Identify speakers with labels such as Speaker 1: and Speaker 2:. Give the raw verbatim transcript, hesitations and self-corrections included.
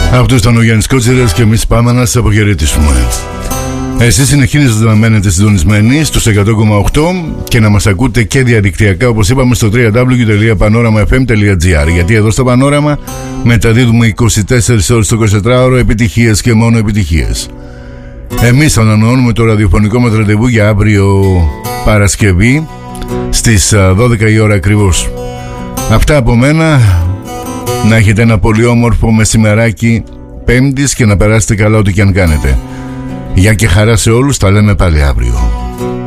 Speaker 1: Αυτός ήταν ο Γιάννης Κότσιρας και εμείς πάμε να σας αποχαιρετήσουμε. Εσείς συνεχίζετε να μένετε συντονισμένοι στους εκατό κόμμα οκτώ και να μας ακούτε και διαδικτυακά, όπως είπαμε, στο double-u double-u double-u τελεία πανόραμα εφ εμ τελεία τζι άρ, γιατί εδώ στο Πανόραμα μεταδίδουμε είκοσι τέσσερις ώρες το εικοσιτετράωρο επιτυχίες και μόνο επιτυχίες. Εμείς ανανεώνουμε το ραδιοφωνικό μας ραντεβού για αύριο Παρασκευή στις δώδεκα η ώρα ακριβώς. Αυτά από μένα. Να έχετε ένα πολύ όμορφο μεσημεράκι Πέμπτης και να περάσετε καλά ό,τι και αν κάνετε. Γεια και χαρά σε όλους, τα λέμε πάλι αύριο.